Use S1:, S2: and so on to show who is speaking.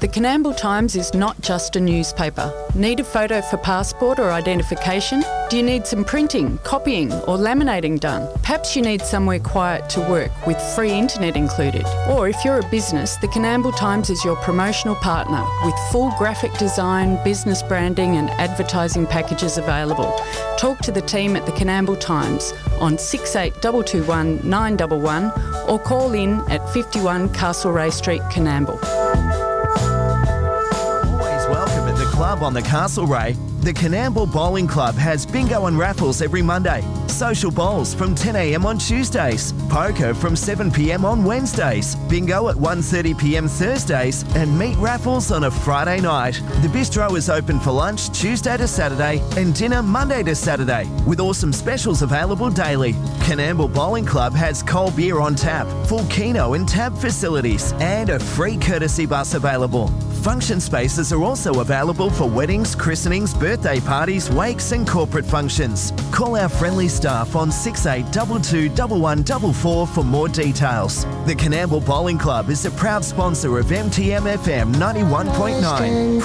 S1: The Coonamble Times is not just a newspaper. Need a photo for passport or identification? Do you need some printing, copying or laminating done? Perhaps you need somewhere quiet to work with free internet included. Or if you're a business, the Coonamble Times is your promotional partner with full graphic design, business branding and advertising packages available. Talk to the team at the Coonamble Times on 68221 911 or call in at 51 Castlereagh Street, Coonamble.
S2: Welcome at the club on the Castlereagh. The Coonamble Bowling Club has bingo and raffles every Monday, social bowls from 10 a.m. on Tuesdays, poker from 7 p.m. on Wednesdays, bingo at 1:30 p.m. Thursdays, and meat raffles on a Friday night. The bistro is open for lunch Tuesday to Saturday and dinner Monday to Saturday, with awesome specials available daily. Coonamble Bowling Club has cold beer on tap, full keno and tab facilities, and a free courtesy bus available. Function spaces are also available for weddings, christenings, birthday parties, wakes and corporate functions. Call our friendly staff on 6822 1144 for more details. The Coonamble Bowling Club is a proud sponsor of MTM FM 91.9.